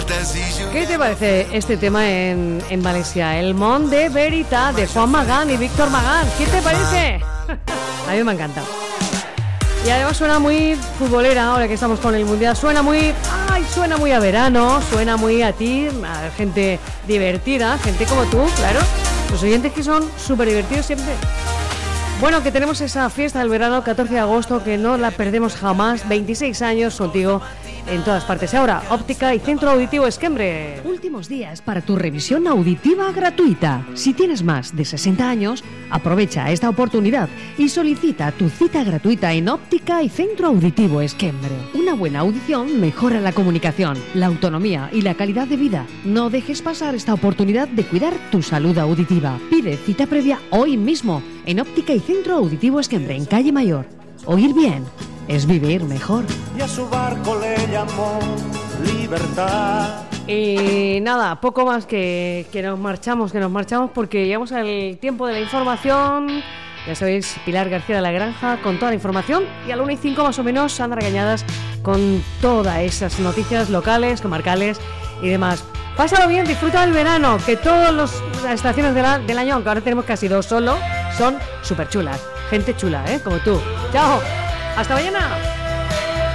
¿Qué te parece este tema en Valencia? El Mont de Veritat de Juan Magán y Víctor Magán. ¿Qué te parece? A mí me encanta. Y además suena muy futbolera ahora que estamos con el Mundial. Suena muy a verano, suena muy a ti, a gente divertida, gente como tú, claro. Los oyentes que son súper divertidos siempre. Bueno, que tenemos esa fiesta del verano, 14 de agosto, que no la perdemos jamás. 26 años contigo en todas partes. Ahora, óptica y centro auditivo Esquembre. Últimos días para tu revisión auditiva gratuita. Si tienes más de 60 años, aprovecha esta oportunidad y solicita tu cita gratuita en óptica y centro auditivo Esquembre. Una buena audición mejora la comunicación, la autonomía y la calidad de vida. No dejes pasar esta oportunidad de cuidar tu salud auditiva. Pide cita previa hoy mismo en óptica y centro auditivo Esquembre, en Calle Mayor. Oír bien es vivir mejor. Y a su barco le llamó Libertad. Y nada, poco más que nos marchamos porque llegamos al tiempo de la información. Ya sabéis, Pilar García de la Granja con toda la información y a la 1:05 más o menos Sandra Cañadas con todas esas noticias locales, comarcales y demás. Pásalo bien, disfruta del verano, que todas las estaciones del año, aunque ahora tenemos casi 2 solo, son súper chulas. Gente chula, como tú. ¡Chao! ¡Hasta mañana!